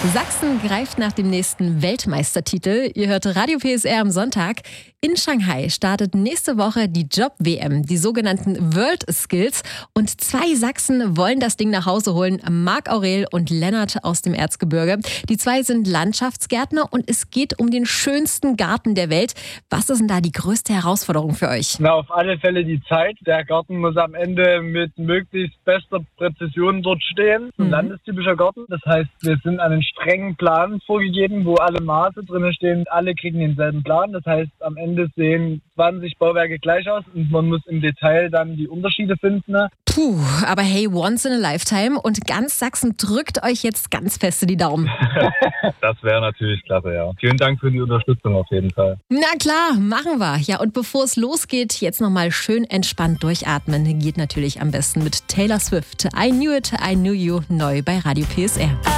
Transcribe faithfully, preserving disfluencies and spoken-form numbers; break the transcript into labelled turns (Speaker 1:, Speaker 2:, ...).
Speaker 1: Sachsen greift nach dem nächsten Weltmeistertitel. Ihr hört Radio P S R am Sonntag. In Shanghai startet nächste Woche die Job-W M, die sogenannten World Skills. Und zwei Sachsen wollen das Ding nach Hause holen, Marc Aurel und Lennart aus dem Erzgebirge. Die zwei sind Landschaftsgärtner und es geht um den schönsten Garten der Welt. Was ist denn da die größte Herausforderung für euch?
Speaker 2: Na, auf alle Fälle die Zeit. Der Garten muss am Ende mit möglichst bester Präzision dort stehen. Ein
Speaker 1: Mhm.
Speaker 2: landestypischer Garten. Das heißt, wir sind an einen strengen Plan vorgegeben, wo alle Maße drin stehen. Alle kriegen denselben Plan. Das heißt, am Ende sehen zwanzig Bauwerke gleich aus und man muss im Detail dann die Unterschiede finden.
Speaker 1: Puh, aber hey, once in a lifetime und ganz Sachsen drückt euch jetzt ganz feste die Daumen.
Speaker 3: Das wäre natürlich klasse, ja. Vielen Dank für die Unterstützung auf jeden Fall.
Speaker 1: Na klar, machen wir. Ja, und bevor es losgeht, jetzt nochmal schön entspannt durchatmen. Geht natürlich am besten mit Taylor Swift. I Knew It, I Knew You, neu bei Radio P S R.